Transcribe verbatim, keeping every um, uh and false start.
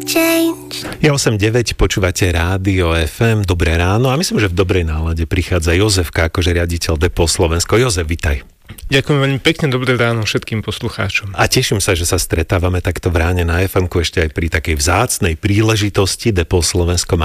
Je osem deväť, počúvate Rádio ef em, dobré ráno a myslím, že v dobrej nálade prichádza Jozefka akože riaditeľ Depol Slovensko. Jozef, vitaj. Ďakujem veľmi pekne, dobré ráno všetkým poslucháčom. A teším sa, že sa stretávame takto v ráne na ef emku ešte aj pri takej vzácnej príležitosti. Depol Slovensko má